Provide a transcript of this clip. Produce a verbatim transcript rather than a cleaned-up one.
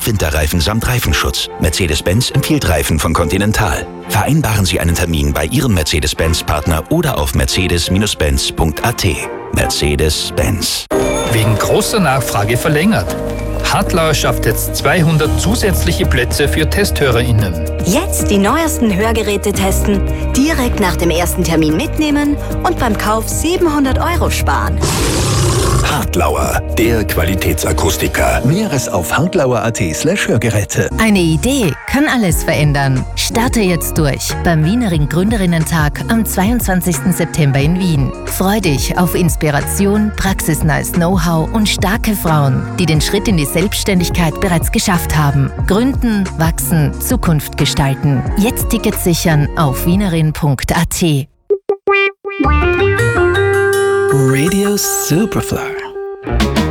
Winterreifen samt Reifenschutz. Mercedes-Benz empfiehlt Reifen von Continental. Vereinbaren Sie einen Termin bei Ihrem Mercedes-Benz-Partner oder auf mercedes Benz punkt a t. Mercedes-Benz. Wegen großer Nachfrage verlängert. Hartlauer schafft jetzt zweihundert zusätzliche Plätze für TesthörerInnen. Jetzt die neuesten Hörgeräte testen, direkt nach dem ersten Termin mitnehmen und beim Kauf siebenhundert Euro sparen. Hartlauer, der Qualitätsakustiker. Näheres auf hartlauer punkt a t slash Hörgeräte. Eine Idee kann alles verändern. Starte jetzt durch beim Wienering Gründerinnentag am zweiundzwanzigsten September in Wien. Freu dich auf Inspiration, praxisnahes Know-how und starke Frauen, die den Schritt in die Selbstständigkeit bereits geschafft haben. Gründen, wachsen, Zukunft gestalten. Jetzt Tickets sichern auf wienerin punkt a t. Radio Superfly.